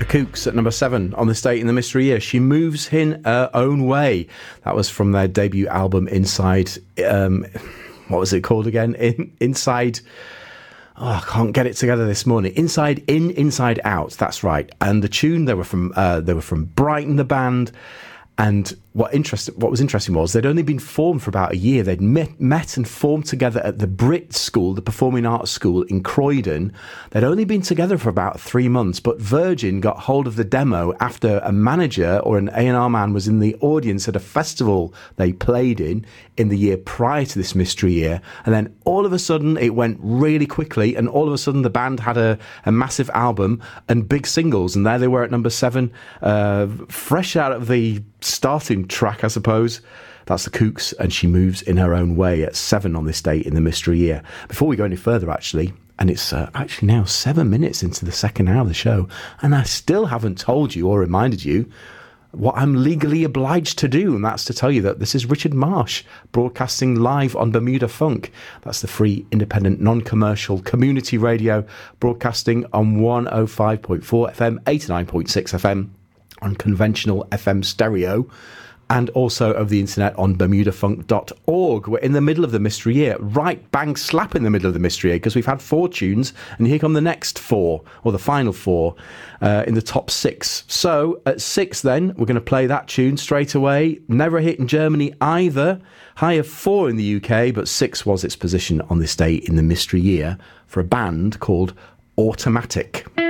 Kooks at number 7 on this date in the mystery year. She Moves in Her Own Way. That was from their debut album, Inside. What was it called again? Inside. Oh, I can't get it together this morning. Inside In, Inside Out. That's right. And the tune, they were from Brighton, the band. And what was interesting was they'd only been formed for about a year. They'd met and formed together at the Brit School, the Performing Arts School in Croydon. They'd only been together for about 3 months, but Virgin got hold of the demo after a manager or an A&R man was in the audience at a festival they played in the year prior to this mystery year. And then all of a sudden it went really quickly, and all of a sudden the band had a massive album and big singles, and there they were at number 7, fresh out of the starting track, I suppose. That's the Kooks, and She Moves in Her Own Way at 7 on this date in the mystery year. Before we go any further, actually, and it's actually now 7 minutes into the second hour of the show, and I still haven't told you or reminded you what I'm legally obliged to do, and that's to tell you that this is Richard Marsh broadcasting live on Bermuda Funk. That's the free, independent, non-commercial community radio broadcasting on 105.4 FM, 89.6 FM on conventional FM stereo, and also over the internet on bermudafunk.org. We're in the middle of the mystery year, right bang slap in the middle of the mystery year, because we've had 4 tunes, and here come the next 4, or the final 4, in the top 6. So at 6 then, we're going to play that tune straight away. Never a hit in Germany either. High of 4 in the UK, but 6 was its position on this day in the mystery year for a band called Automatic.